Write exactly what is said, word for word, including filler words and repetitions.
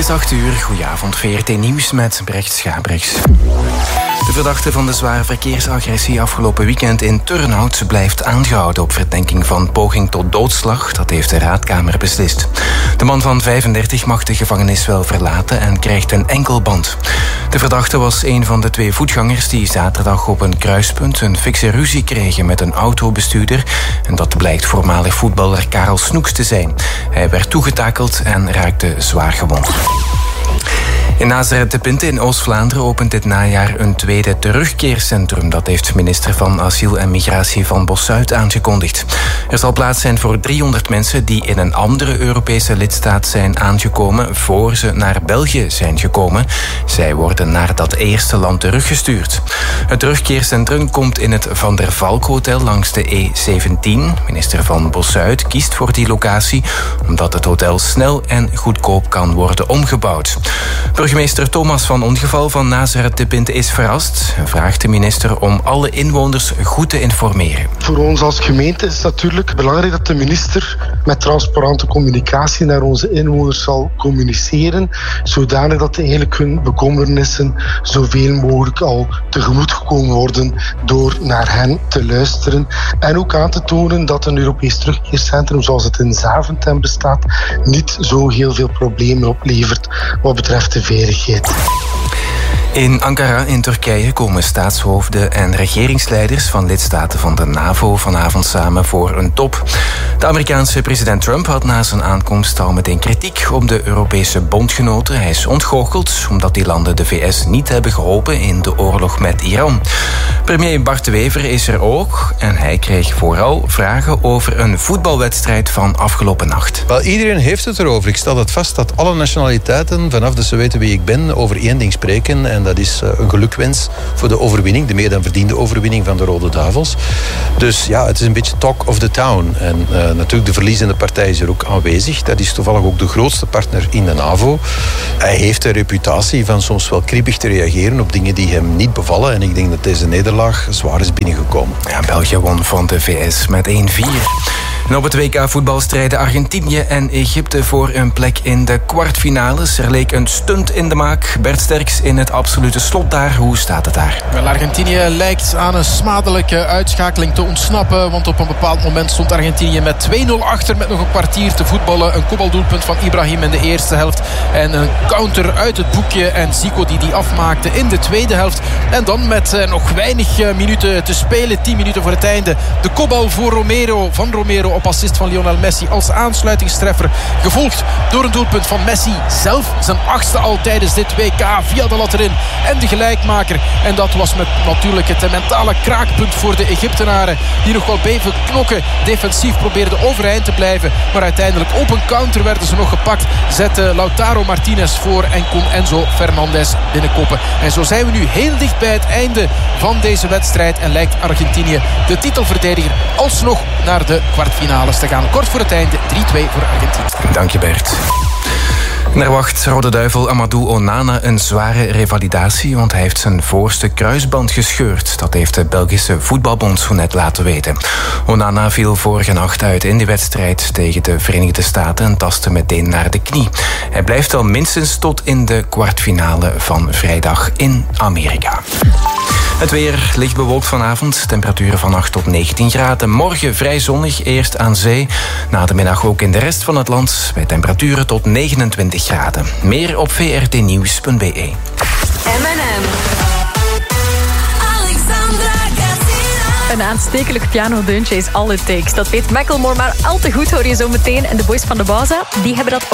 is acht uur. Goedenavond, V R T Nieuws met Brecht Schabrechts. De verdachte van de zware verkeersagressie afgelopen weekend in Turnhout blijft aangehouden op verdenking van poging tot doodslag. Dat heeft de raadkamer beslist. De man van vijfendertig mag de gevangenis wel verlaten en krijgt een enkelband. De verdachte was een van de twee voetgangers die zaterdag op een kruispunt een fikse ruzie kregen met een autobestuurder. En dat blijkt voormalig voetballer Karel Snoeks te zijn. Hij werd toegetakeld en raakte zwaar gewond. In Nazareth de Pinte in Oost-Vlaanderen opent dit najaar een tweede terugkeercentrum. Dat heeft minister van Asiel en Migratie Van Bossuit aangekondigd. Er zal plaats zijn voor driehonderd mensen die in een andere Europese lidstaat zijn aangekomen voor ze naar België zijn gekomen. Zij worden naar dat eerste land teruggestuurd. Het terugkeercentrum komt in het Van der Valk Hotel langs de E zeventien. Minister Van Bossuit kiest voor die locatie omdat het hotel snel en goedkoop kan worden omgebouwd. Burgemeester Thomas van Ongeval van Nazareth de Pinte is verrast en vraagt de minister om alle inwoners goed te informeren. Voor ons als gemeente is het natuurlijk belangrijk dat de minister met transparante communicatie naar onze inwoners zal communiceren, zodanig dat eigenlijk hun bekommernissen zoveel mogelijk al tegemoet gekomen worden door naar hen te luisteren. En ook aan te tonen dat een Europees terugkeercentrum zoals het in Zaventem bestaat niet zo heel veel problemen oplevert wat betreft de veiligheid. In Ankara in Turkije komen staatshoofden en regeringsleiders van lidstaten van de NAVO vanavond samen voor een top. De Amerikaanse president Trump had na zijn aankomst al meteen kritiek op de Europese bondgenoten. Hij is ontgoocheld omdat die landen de V S niet hebben geholpen in de oorlog met Iran. Premier Bart de Wever is er ook en hij kreeg vooral vragen over een voetbalwedstrijd van afgelopen nacht. Wel, iedereen heeft het erover. Ik stel het vast dat alle nationaliteiten, vanaf dat ze weten wie ik ben, over één ding spreken. En dat is een gelukwens voor de overwinning, de meer dan verdiende overwinning van de Rode Duivels. Dus ja, het is een beetje talk of the town. En uh, natuurlijk de verliezende partij is er ook aanwezig. Dat is toevallig ook de grootste partner in de NAVO. Hij heeft de reputatie van soms wel kribbig te reageren op dingen die hem niet bevallen. En ik denk dat deze nederlaag zwaar is binnengekomen. Ja, België won van de V S met één vier. En op het W K-voetbal strijden Argentinië en Egypte voor een plek in de kwartfinales. Er leek een stunt in de maak. Bert Sterks in het absolute slot daar. Hoe staat het daar? Wel, Argentinië lijkt aan een smadelijke uitschakeling te ontsnappen. Want op een bepaald moment stond Argentinië met twee nul achter met nog een kwartier te voetballen. Een kopbaldoelpunt van Ibrahim in de eerste helft. En een counter uit het boekje. En Zico die die afmaakte in de tweede helft. En dan met eh, nog weinig eh, minuten te spelen. tien minuten voor het einde. De kopbal voor Romero. Van Romero op assist van Lionel Messi als aansluitingstreffer. Gevolgd door een doelpunt van Messi zelf. Zijn achtste al tijdens dit W K via de lat erin. En de gelijkmaker. En dat was met natuurlijk het mentale kraakpunt voor de Egyptenaren. Die nog wel beven knokken. Defensief probeerden overeind te blijven. Maar uiteindelijk op een counter werden ze nog gepakt. Zette Lautaro Martinez voor en kon Enzo Fernandez binnenkoppen. En zo zijn we nu heel dicht bij het einde van deze wedstrijd. En lijkt Argentinië de titelverdediger alsnog naar de kwartfinales te gaan. Kort voor het einde drie twee voor Argentinië. Dank je, Bert. En er wacht Rode Duivel Amadou Onana een zware revalidatie, want hij heeft zijn voorste kruisband gescheurd. Dat heeft de Belgische voetbalbond zo net laten weten. Onana viel vorige nacht uit in de wedstrijd tegen de Verenigde Staten en tastte meteen naar de knie. Hij blijft al minstens tot in de kwartfinale van vrijdag in Amerika. Het weer licht bewolkt vanavond. Temperaturen van acht tot negentien graden. Morgen vrij zonnig, eerst aan zee. Na de middag ook in de rest van het land. Bij temperaturen tot negenentwintig graden. Meer op v r t nieuws punt b e. M en M. Een aanstekelijk pianodeuntje is all it takes. Dat weet Macklemore maar al te goed, hoor je zo meteen. En de boys van de Baza, die hebben dat